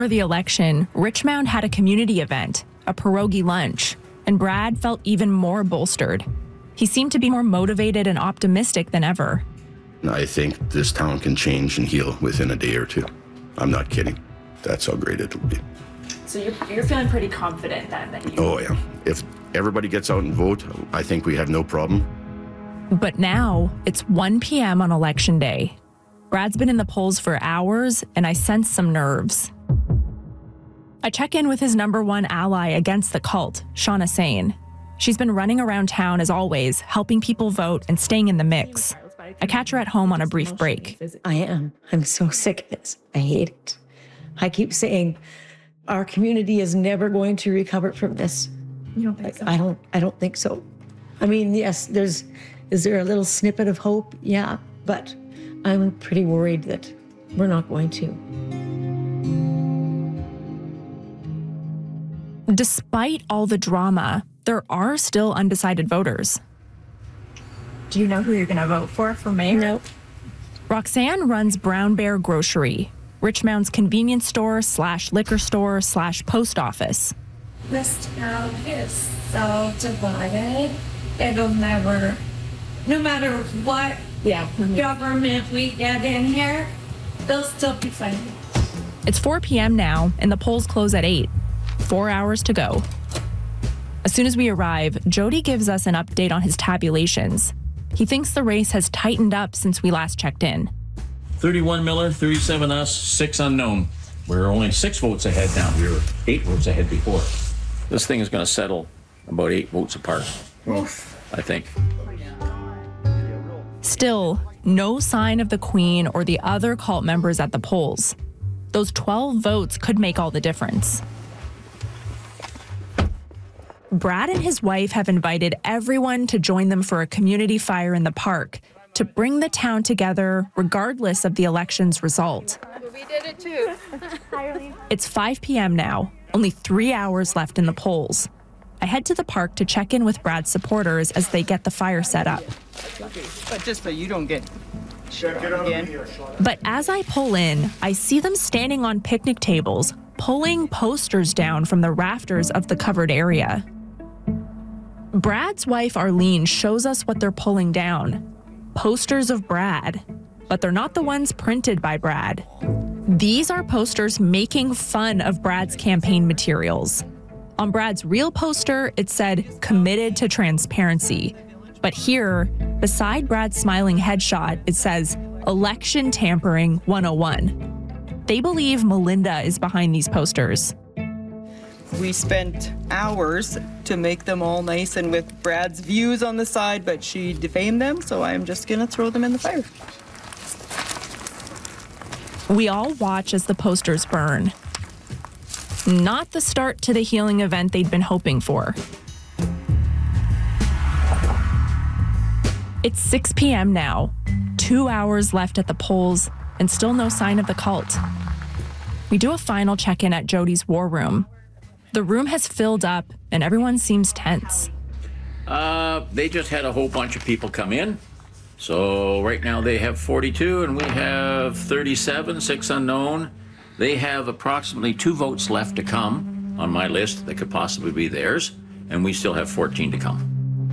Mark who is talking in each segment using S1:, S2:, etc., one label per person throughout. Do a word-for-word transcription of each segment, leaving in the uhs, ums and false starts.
S1: For the election, Richmond had a community event, a pierogi lunch, and Brad felt even more bolstered. He seemed to be more motivated and optimistic than ever.
S2: I think this town can change and heal within a day or two. I'm not kidding. That's how great it will be.
S1: So you're, you're feeling pretty confident then that you...
S2: Oh, yeah. If everybody gets out and vote, I think we have no problem.
S1: But now it's one p.m. on election day. Brad's been in the polls for hours, and I sense some nerves. I check in with his number one ally against the cult, Shauna Sane. She's been running around town as always, helping people vote and staying in the mix. I catch her at home on a brief break.
S3: I am. I'm so sick of this. I hate it. I keep saying our community is never going to recover from this.
S1: You don't think so?
S3: I don't, I don't think so. I mean, yes, there's, is there a little snippet of hope? Yeah, but I'm pretty worried that we're not going to.
S1: Despite all the drama, there are still undecided voters. Do you know who you're going to vote for for mayor?
S3: No.
S1: Roxanne runs Brown Bear Grocery, Richmond's convenience store slash liquor store slash post office.
S4: This town is so divided. It'll never, no matter what
S3: Yeah.
S4: government we get in here, they'll still be fighting.
S1: It's four p.m. now, and the polls close at eight. Four hours to go. As soon as we arrive, Jody gives us an update on his tabulations. He thinks the race has tightened up since we last checked in.
S5: thirty-one Miller, thirty-seven us, six unknown. We're only six votes ahead now. We were eight votes ahead before. This thing is going to settle about eight votes apart, Oof. I think.
S1: Still, no sign of the Queen or the other cult members at the polls. Those twelve votes could make all the difference. Brad and his wife have invited everyone to join them for a community fire in the park to bring the town together regardless of the election's result.
S6: We did it too.
S1: It's five p.m. now, only three hours left in the polls. I head to the park to check in with Brad's supporters as they get the fire set up.
S7: But just so you don't get shit on again.
S1: But as I pull in, I see them standing on picnic tables, pulling posters down from the rafters of the covered area. Brad's wife, Arlene, shows us what they're pulling down. Posters of Brad, but they're not the ones printed by Brad. These are posters making fun of Brad's campaign materials. On Brad's real poster, it said, "Committed to transparency." But here, beside Brad's smiling headshot, it says, "Election Tampering one oh one." They believe Melinda is behind these posters.
S7: We spent hours to make them all nice and with Brad's views on the side, but she defamed them, so I'm just gonna throw them in the fire.
S1: We all watch as the posters burn. Not the start to the healing event they'd been hoping for. It's six p.m. now, two hours left at the polls, and still no sign of the cult. We do a final check-in at Jody's war room. The room has filled up, and everyone seems tense.
S5: Uh, they just had a whole bunch of people come in. So right now they have forty-two, and we have thirty-seven, six unknown. They have approximately two votes left to come on my list that could possibly be theirs, and we still have fourteen to come.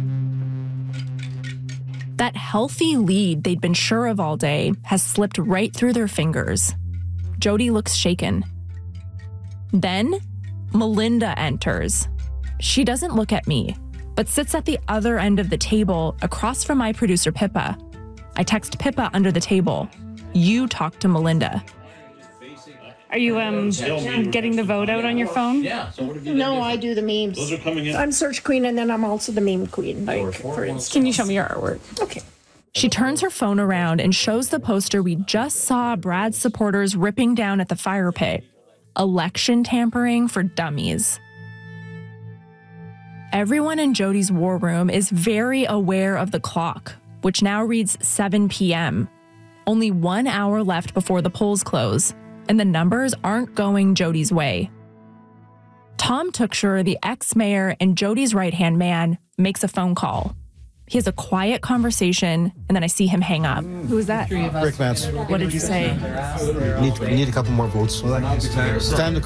S1: That healthy lead they'd been sure of all day has slipped right through their fingers. Jody looks shaken. Then, Melinda enters. She doesn't look at me, but sits at the other end of the table across from my producer, Pippa. I text Pippa under the table. You talk to Melinda.
S8: Are you um getting the vote out on your phone?
S5: Yeah. So what have you been
S9: No,
S5: doing?
S9: I do the memes.
S5: Those are coming in.
S9: I'm search queen, and then I'm also the meme queen. Like, for instance.
S8: Can you show me your artwork?
S9: Okay.
S1: She turns her phone around and shows the poster we just saw Brad's supporters ripping down at the fire pit. Election tampering for dummies. Everyone in Jody's war room is very aware of the clock, which now reads seven p.m. Only one hour left before the polls close, and the numbers aren't going Jody's way. Tom Tooksher, the ex-mayor and Jody's right-hand man, makes a phone call. He has a quiet conversation, and then I see him hang up.
S8: Who was that?
S10: Rick Vance.
S1: What did you say?
S10: Need, we need a couple more votes. It's time to